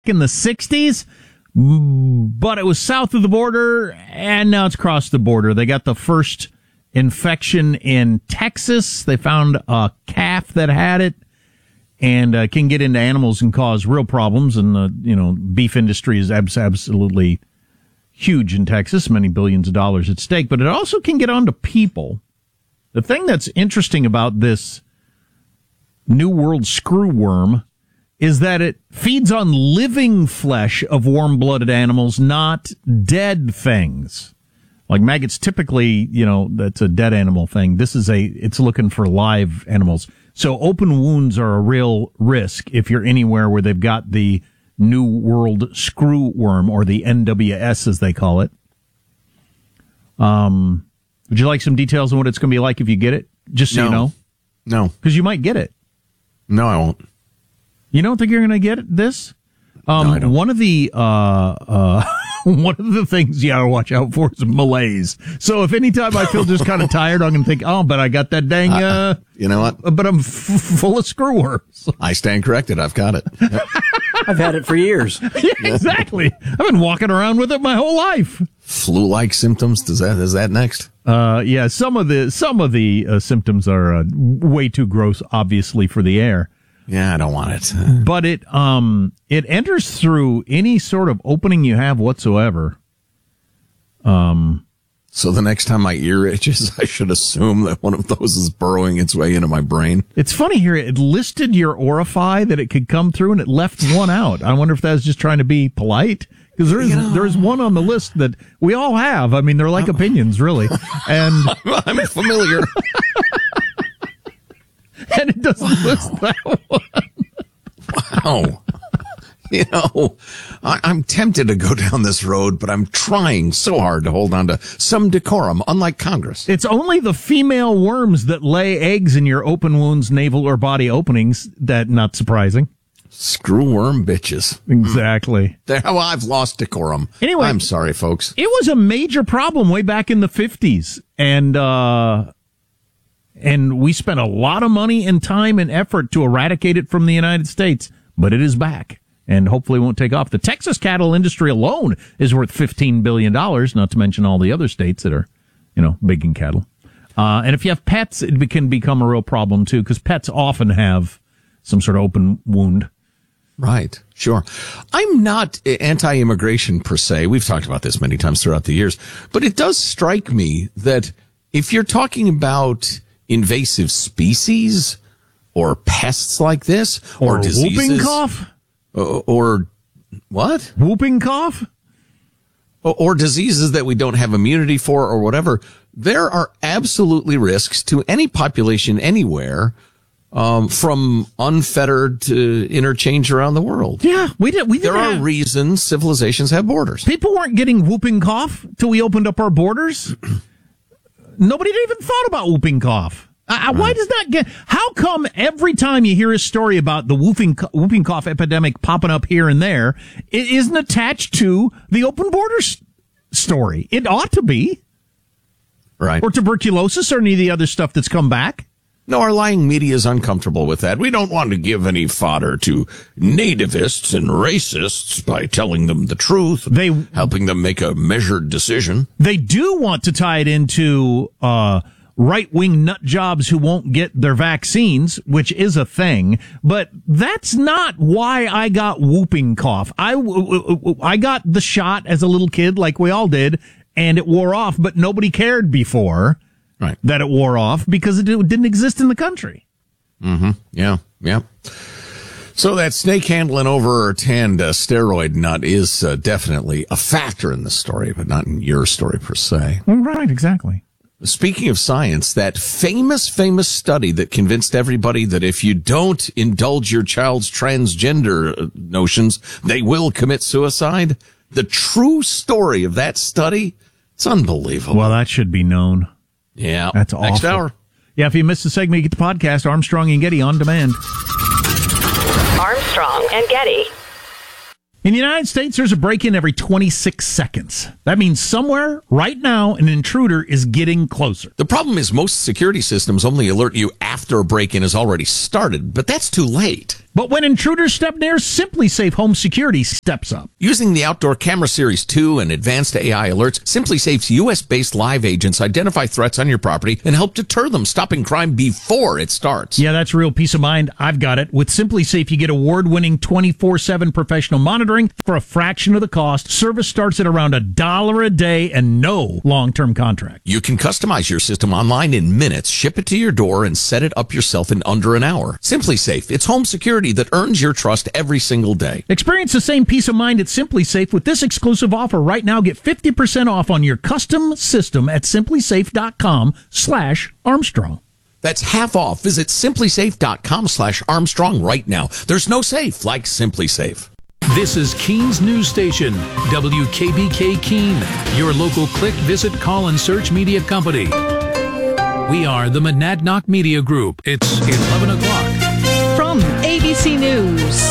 in the 60s, but it was south of the border, and now it's across the border. They got the first infection in Texas. They found a calf that had it, and can get into animals and cause real problems. And the beef industry is absolutely huge in Texas, many billions of dollars at stake. But it also can get onto people. The thing that's interesting about this New World screwworm is that it feeds on living flesh of warm-blooded animals, not dead things. Like maggots, typically, that's a dead animal thing. It's looking for live animals. So open wounds are a real risk if you're anywhere where they've got the New World screwworm, or the NWS as they call it. Would you like some details on what it's going to be like if you get it? Just so you know. No. Because you might get it. No, I won't. You don't think you're going to get this? No, I don't. One of the things you got to watch out for is malaise. So if anytime I feel just kind of tired, I'm going to think, but I got that dang, you know what? But I'm full of screwworms. I stand corrected. I've got it. Yep. I've had it for years. Yeah, exactly. I've been walking around with it my whole life. Flu-like symptoms. Is that next? Yeah. Some of the symptoms are way too gross, obviously, for the air. Yeah, I don't want it. But it enters through any sort of opening you have whatsoever. So the next time my ear itches, I should assume that one of those is burrowing its way into my brain. It's funny here. It listed your orify that it could come through, and it left one out. I wonder if that's just trying to be polite. Because there's one on the list that we all have. I mean, they're like opinions, really. And I'm familiar. And it doesn't list that one. Wow. I'm tempted to go down this road, but I'm trying so hard to hold on to some decorum, unlike Congress. It's only the female worms that lay eggs in your open wounds, navel, or body openings. That, not surprising. Screwworm bitches. Exactly. I've lost decorum. Anyway, I'm sorry, folks. It was a major problem way back in the 50s. And we spent a lot of money and time and effort to eradicate it from the United States. But it is back. And hopefully won't take off. The Texas cattle industry alone is worth $15 billion, not to mention all the other states that are, big in cattle. And if you have pets, it can become a real problem, too, because pets often have some sort of open wound. Right. Sure. I'm not anti-immigration per se. We've talked about this many times throughout the years. But it does strike me that if you're talking about invasive species or pests like this or diseases. Whooping cough? Or what? Whooping cough? Or diseases that we don't have immunity for or whatever. There are absolutely risks to any population anywhere, from unfettered interchange around the world. Yeah, there are reasons civilizations have borders. People weren't getting whooping cough till we opened up our borders. Nobody even thought about whooping cough. Why does that how come every time you hear a story about the whooping cough epidemic popping up here and there, it isn't attached to the open borders story? It ought to be. Right. Or tuberculosis or any of the other stuff that's come back. No, our lying media is uncomfortable with that. We don't want to give any fodder to nativists and racists by telling them the truth, helping them make a measured decision. They do want to tie it into right-wing nut jobs who won't get their vaccines, which is a thing. But that's not why I got whooping cough. I got the shot as a little kid, like we all did, and it wore off, but nobody cared before. Right. That it wore off because it didn't exist in the country. Mm-hmm. Yeah. So that snake handling over tanned steroid nut is definitely a factor in the story, but not in your story per se. Right, exactly. Speaking of science, that famous study that convinced everybody that if you don't indulge your child's transgender notions, they will commit suicide. The true story of that study, it's unbelievable. Well, that should be known. Yeah. That's awful. Next hour. Yeah, if you missed the segment, you get the podcast, Armstrong and Getty on demand. Armstrong and Getty. In the United States, there's a break-in every 26 seconds. That means somewhere, right now, an intruder is getting closer. The problem is most security systems only alert you after a break-in has already started, but that's too late. But when intruders step near, SimpliSafe Home Security steps up. Using the Outdoor Camera Series 2 and advanced AI alerts, SimpliSafe's U.S.-based live agents identify threats on your property and help deter them, stopping crime before it starts. Yeah, that's real peace of mind. I've got it. With SimpliSafe, you get award-winning 24/7 professional monitoring for a fraction of the cost. Service starts at around $1 a day and no long-term contract. You can customize your system online in minutes, ship it to your door, and set it up yourself in under an hour. SimpliSafe, it's home security that earns your trust every single day. Experience the same peace of mind at SimpliSafe with this exclusive offer right now. Get 50% off on your custom system at simplisafe.com/Armstrong. That's half off. Visit simplisafe.com/Armstrong right now. There's no safe like SimpliSafe. This is Keens News Station, WKBK Keene, your local click, visit, call, and search media company. We are the Monadnock Media Group. It's 11 o'clock. From ABC News,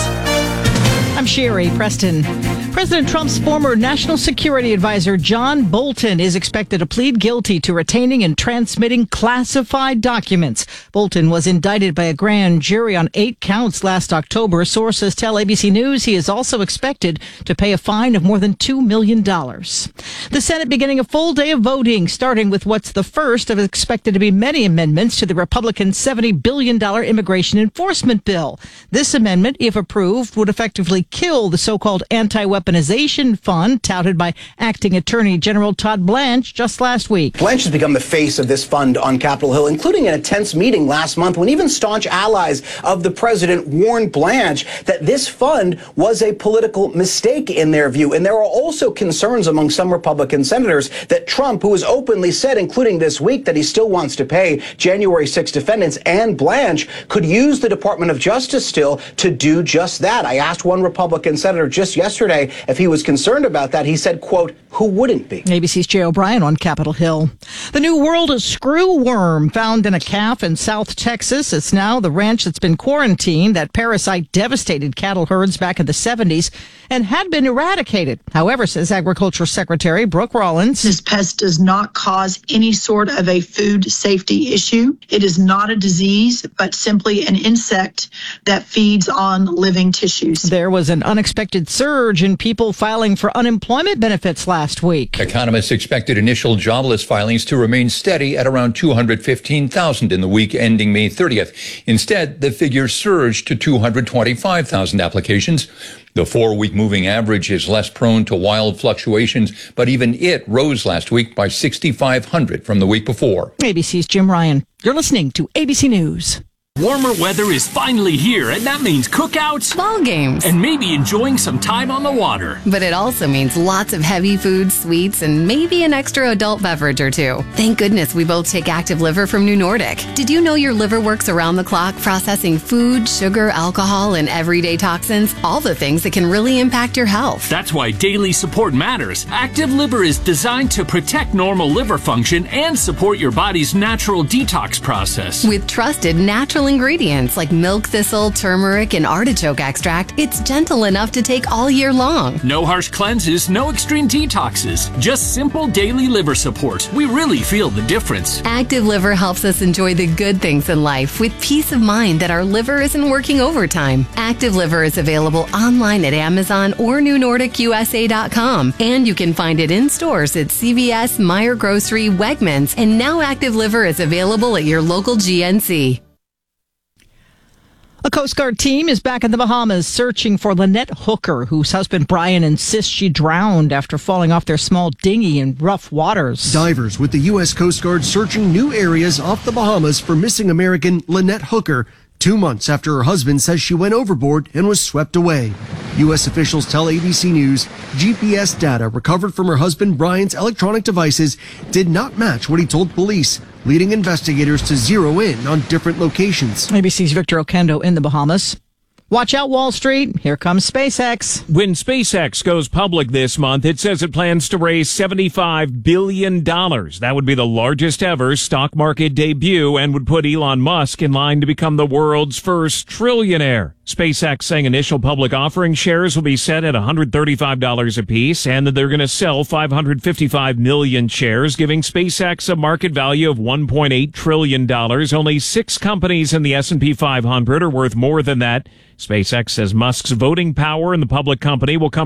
I'm Sherry Preston. President Trump's former National Security Advisor John Bolton is expected to plead guilty to retaining and transmitting classified documents. Bolton was indicted by a grand jury on 8 counts last October. Sources tell ABC News he is also expected to pay a fine of more than $2 million. The Senate beginning a full day of voting, starting with what's the first of expected to be many amendments to the Republican $70 billion immigration enforcement bill. This amendment, if approved, would effectively kill the so-called anti-weaponization fund touted by acting Attorney General Todd Blanche just last week. Blanche has become the face of this fund on Capitol Hill, including in a tense meeting last month when even staunch allies of the president warned Blanche that this fund was a political mistake in their view. And there are also concerns among some Republican senators that Trump, who has openly said, including this week, that he still wants to pay January 6 defendants, and Blanche could use the Department of Justice still to do just that. I asked one Republican senator just yesterday if he was concerned about that. He said, quote, who wouldn't be? ABC's Jay O'Brien on Capitol Hill. The new world screw worm found in a calf in South Texas. It's now the ranch that's been quarantined. That parasite devastated cattle herds back in the 70s and had been eradicated. However, says Agriculture Secretary Brooke Rollins, this pest does not cause any sort of a food safety issue. It is not a disease, but simply an insect that feeds on living tissues. There was an unexpected surge in people filing for unemployment benefits last week. Economists expected initial jobless filings to remain steady at around 215,000 in the week ending May 30th. Instead, the figure surged to 225,000 applications. The 4-week moving average is less prone to wild fluctuations, but even it rose last week by 6,500 from the week before. ABC's Jim Ryan. You're listening to ABC News. Warmer weather is finally here, and that means cookouts, ball games, and maybe enjoying some time on the water. But it also means lots of heavy food, sweets, and maybe an extra adult beverage or two. Thank goodness we both take Active Liver from New Nordic. Did you know your liver works around the clock processing food, sugar, alcohol, and everyday toxins? All the things that can really impact your health. That's why daily support matters. Active Liver is designed to protect normal liver function and support your body's natural detox process. With trusted natural ingredients like milk thistle, turmeric, and artichoke extract, it's gentle enough to take all year long. No harsh cleanses, no extreme detoxes, just simple daily liver support. We really feel the difference. Active Liver helps us enjoy the good things in life with peace of mind that our liver isn't working overtime. Active Liver is available online at Amazon or NewNordicUSA.com, and you can find it in stores at CVS, Meijer Grocery, Wegmans, and now Active Liver is available at your local GNC. A Coast Guard team is back in the Bahamas searching for Lynette Hooker, whose husband Brian insists she drowned after falling off their small dinghy in rough waters. Divers with the U.S. Coast Guard searching new areas off the Bahamas for missing American Lynette Hooker, 2 months after her husband says she went overboard and was swept away. U.S. officials tell ABC News GPS data recovered from her husband Brian's electronic devices did not match what he told police, leading investigators to zero in on different locations. ABC's Victor Oquendo in the Bahamas. Watch out, Wall Street. Here comes SpaceX. When SpaceX goes public this month, it says it plans to raise $75 billion. That would be the largest ever stock market debut and would put Elon Musk in line to become the world's first trillionaire. SpaceX saying initial public offering shares will be set at $135 apiece, and that they're going to sell 555 million shares, giving SpaceX a market value of $1.8 trillion. Only 6 companies in the S&P 500 are worth more than that. SpaceX says Musk's voting power in the public company will come